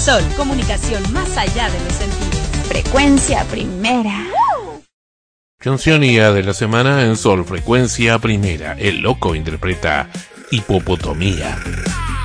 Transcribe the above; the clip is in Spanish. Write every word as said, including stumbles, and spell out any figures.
Sol, comunicación más allá de los sentidos. Frecuencia Primera. Canción I A de la semana en Sol Frecuencia Primera. El Loco interpreta Hipopotomía.